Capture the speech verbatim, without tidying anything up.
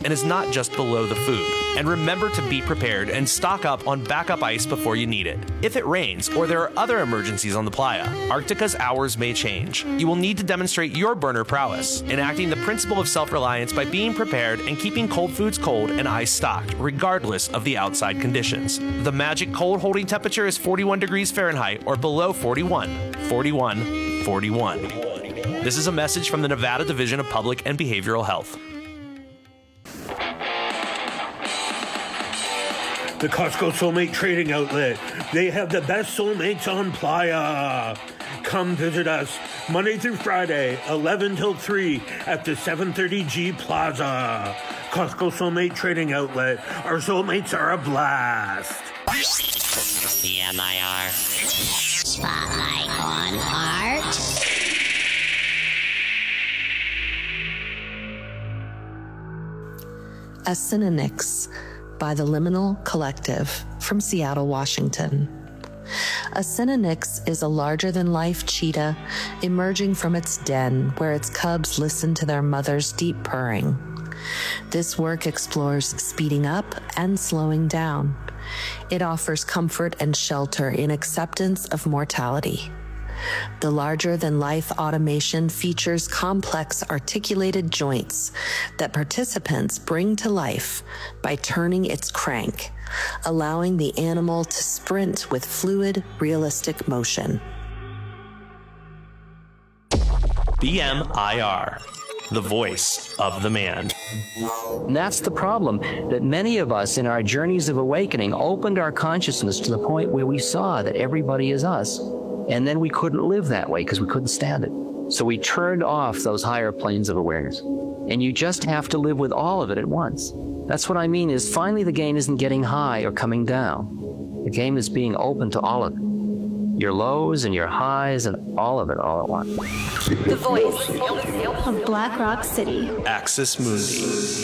and is not just below the food. And remember to be prepared and stock up on backup ice before you need it. If it rains or there are other emergencies on the playa, Arctica's hours may change. You will need to demonstrate your burner prowess, enacting the principle of self-reliance by being prepared and keeping cold foods cold and ice stocked, regardless of the outside conditions. The magic cold holding temperature is forty-one degrees Fahrenheit or below forty-one. forty-one, forty-one. This is a message from the Nevada Division of Public and Behavioral Health. The Costco Soulmate Trading Outlet. They have the best soulmates on playa. Come visit us Monday through Friday, eleven till three at the seven thirty G Plaza. Costco Soulmate Trading Outlet. Our soulmates are a blast. C M I R. Spotlight on art. A Synonyx by the Liminal Collective from Seattle, Washington. A Synonyx is a larger-than-life cheetah emerging from its den where its cubs listen to their mother's deep purring. This work explores speeding up and slowing down. It offers comfort and shelter in acceptance of mortality. The larger-than-life automation features complex articulated joints that participants bring to life by turning its crank, allowing the animal to sprint with fluid, realistic motion. B M I R, the voice of the man. And that's the problem, that many of us in our journeys of awakening opened our consciousness to the point where we saw that everybody is us. And then we couldn't live that way because we couldn't stand it. So we turned off those higher planes of awareness. And you just have to live with all of it at once. That's what I mean is finally the game isn't getting high or coming down. The game is being open to all of it. Your lows and your highs and all of it all at once. The voice of Black Rock City. Axis Mundi.